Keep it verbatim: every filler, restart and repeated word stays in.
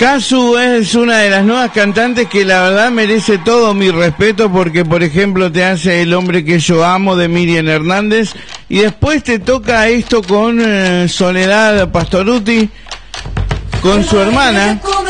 Casu es una de las nuevas cantantes que la verdad merece todo mi respeto porque, por ejemplo, te hace El hombre que yo amo de Miriam Hernández y después te toca esto con eh, Soledad Pastorutti, con su hermana.